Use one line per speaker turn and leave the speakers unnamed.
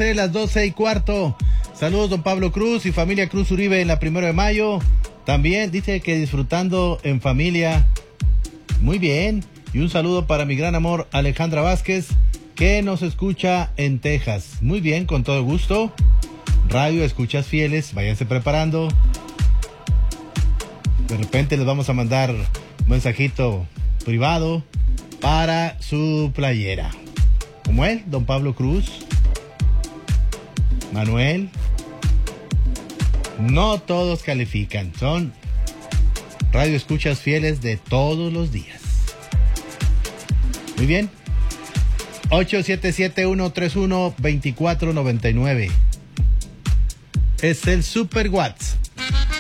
12, las 12:15. Saludos, don Pablo Cruz y familia Cruz Uribe en la 1 de mayo. También dice que disfrutando en familia. Muy bien. Y un saludo para mi gran amor Alejandra Vázquez, que nos escucha en Texas. Muy bien, con todo gusto. Radio Escuchas Fieles, váyanse preparando. De repente les vamos a mandar un mensajito privado para su playera. Como él, don Pablo Cruz, Manuel. No todos califican, son Radio Escuchas Fieles de todos los días. Muy bien. 877-131-2499. Es el Super WhatsApp.